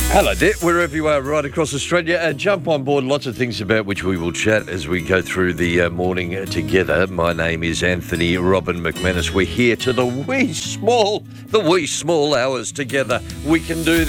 Hello there, wherever you are right across Australia. Jump on board, lots of things about which we will chat as we go through the morning together. My name is Anthony Robin McManus. We're here to the wee small hours together. We can do this.